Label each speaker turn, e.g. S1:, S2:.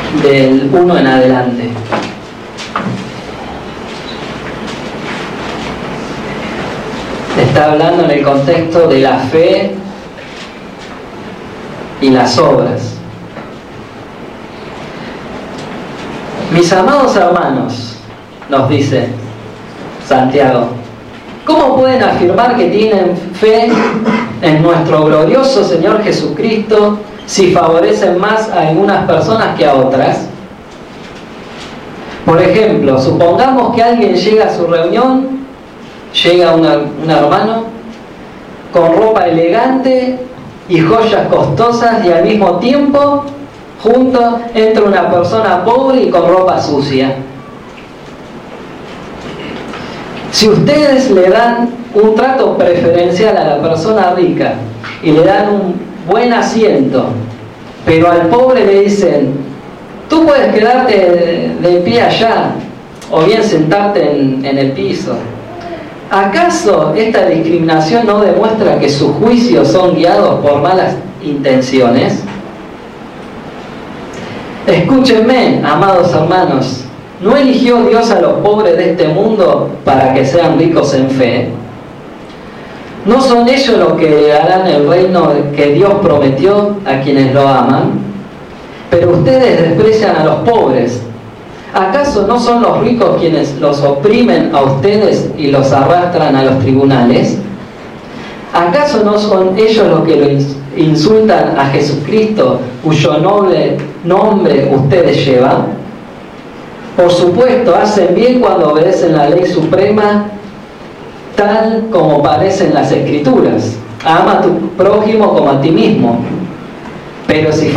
S1: del 1 en adelante. Está hablando en el contexto de la fe y las obras. Mis amados hermanos, nos dice Santiago, ¿cómo pueden afirmar que tienen fe en nuestro glorioso Señor Jesucristo si favorecen más a algunas personas que a otras? Por ejemplo, supongamos que alguien llega a su reunión, llega un hermano con ropa elegante y joyas costosas, y al mismo tiempo junto entra una persona pobre y con ropa sucia. Si ustedes le dan un trato preferencial a la persona rica y le dan un buen asiento, pero al pobre le dicen, tú puedes quedarte de pie allá, o bien sentarte en el piso, ¿acaso esta discriminación no demuestra que sus juicios son guiados por malas intenciones? Escúchenme, amados hermanos, ¿no eligió Dios a los pobres de este mundo para que sean ricos en fe? ¿No son ellos los que harán el reino que Dios prometió a quienes lo aman? Pero ustedes desprecian a los pobres. ¿Acaso no son los ricos quienes los oprimen a ustedes y los arrastran a los tribunales? ¿Acaso no son ellos los que lo insultan a Jesucristo, cuyo noble nombre ustedes llevan? Por supuesto, hacen bien cuando obedecen la ley suprema, tal como parecen las Escrituras. Ama a tu prójimo como a ti mismo. Pero si